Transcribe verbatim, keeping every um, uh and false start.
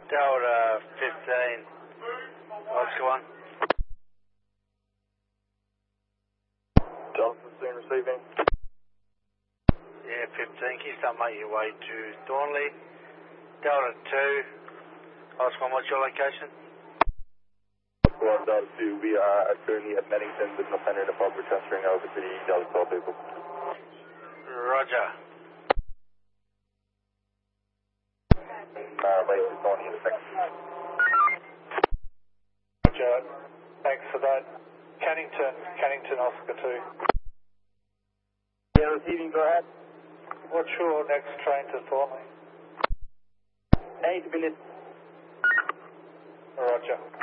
Delta fifteen, Oscar one. Delta fifteen receiving. Yeah, fifteen, can you start making your way to Thornley? Delta two, Oscar one, what's your location? Oscar one, Delta two, we are currently at Meddington with no center in the pub. We're transferring over to the Delta twelve vehicle. Roger. Uh, late is going in a second. Roger, thanks for that. Cannington, Cannington, Oscar two. Yeah, receiving, go ahead. What's your next train to Thornley? Eight minutes. Roger.